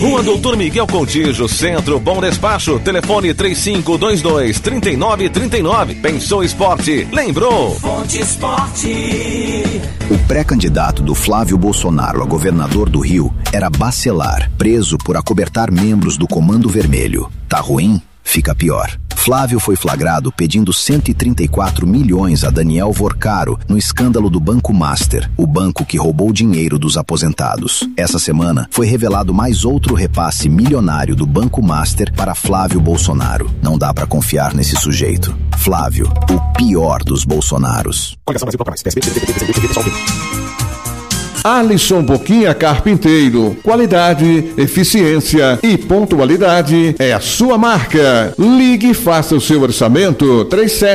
Rua Doutor Miguel Contígio, Centro, Bom Despacho, telefone 3522-3939. Pensou esporte, lembrou. Fonte Esporte. O pré-candidato do Flávio Bolsonaro a governador do Rio era Bacelar, preso por acobertar membros do Comando Vermelho. Tá ruim? Fica pior. Flávio foi flagrado pedindo 134 milhões a Daniel Vorcaro no escândalo do Banco Master, o banco que roubou dinheiro dos aposentados. Essa semana foi revelado mais outro repasse milionário do Banco Master para Flávio Bolsonaro. Não dá pra confiar nesse sujeito. Flávio, o pior dos Bolsonaros. Alisson Boquinha Carpinteiro. Qualidade, eficiência e pontualidade é a sua marca. Ligue e faça o seu orçamento.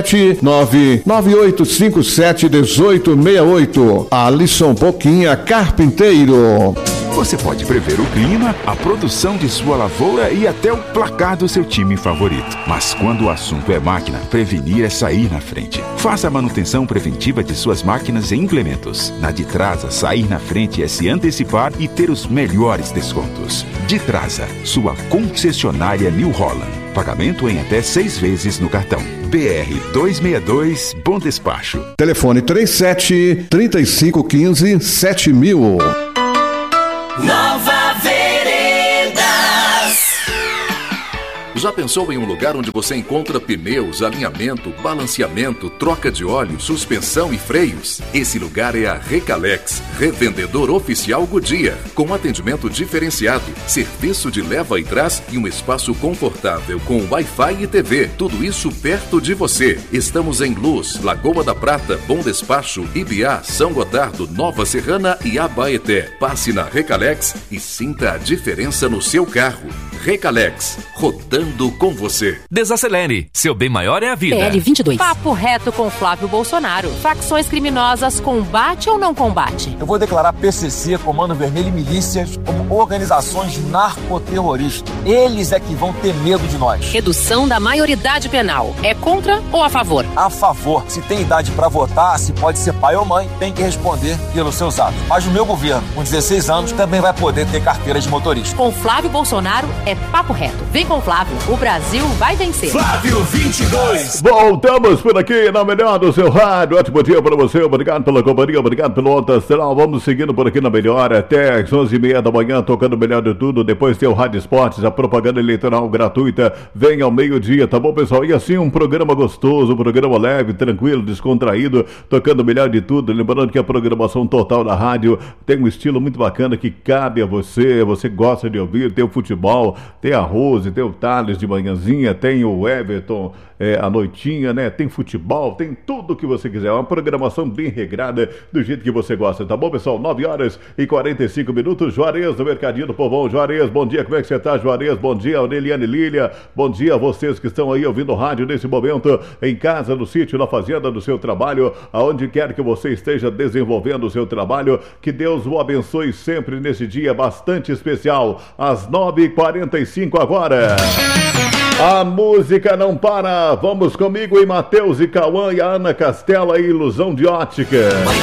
379-9857-1868. Alisson Boquinha Carpinteiro. Você pode prever o clima, a produção de sua lavoura e até o placar do seu time favorito. Mas quando o assunto é máquina, prevenir é sair na frente. Faça a manutenção preventiva de suas máquinas e implementos. Na Ditrasa, sair na frente é se antecipar e ter os melhores descontos. Ditrasa, sua concessionária New Holland. Pagamento em até 6 vezes no cartão. BR 262, Bom Despacho. Telefone 37-3515-7000. Nova Veredas. Já pensou em um lugar onde você encontra pneus, alinhamento, balanceamento, troca de óleo, suspensão e freios? Esse lugar é a Recalex, revendedor oficial Goodyear, com atendimento diferenciado, serviço de leva e trás e um espaço confortável com Wi-Fi e TV. Tudo isso perto de você. Estamos em Luz, Lagoa da Prata, Bom Despacho, Ibiá, São Gotardo, Nova Serrana e Abaeté. Passe na Recalex e sinta a diferença no seu carro. Recalex, rodando com você. Desacelere, seu bem maior é a vida. PL 22. Papo reto com Flávio Bolsonaro. Facções criminosas combate ou não combate? Eu vou declarar PCC, Comando Vermelho e milícias como organizações narcoterroristas. Eles é que vão ter medo de nós. Redução da maioridade penal. É contra ou a favor? A favor. Se tem idade para votar, se pode ser pai ou mãe, tem que responder pelos seus atos. Mas o meu governo, com 16 anos, também vai poder ter carteira de motorista. Com Flávio Bolsonaro, é papo reto. Vem com o Flávio, o Brasil vai vencer. Flávio 22. Voltamos por aqui na melhor do seu rádio. Ótimo dia para você, obrigado pela companhia, obrigado pelo Alto Astral. Vamos seguindo por aqui na melhor até às 11h30 da manhã, tocando o melhor de tudo. Depois tem o Rádio Esportes, a propaganda eleitoral gratuita. Vem ao meio-dia, tá bom, pessoal? E assim, um programa gostoso, um programa leve, tranquilo, descontraído, tocando o melhor de tudo. Lembrando que a programação total da rádio tem um estilo muito bacana que cabe a você. Você gosta de ouvir, tem o futebol, tem a Rose, tem o Thales de manhãzinha, tem o Everton à noitinha, né? Tem futebol, tem tudo que você quiser. Uma programação bem regrada, do jeito que você gosta, tá bom, pessoal? 9h45. Juarez, do Mercadinho do Povão. Juarez, bom dia, como é que você tá, Juarez? Bom dia, Aureliane Lília. Bom dia a vocês que estão aí ouvindo rádio nesse momento, em casa, no sítio, na fazenda, do seu trabalho, aonde quer que você esteja desenvolvendo o seu trabalho. Que Deus o abençoe sempre nesse dia bastante especial. Às 9h45 agora. A música não para. Vamos comigo em Matheus e Cauã e a Ana Castela e Ilusão de Ótica.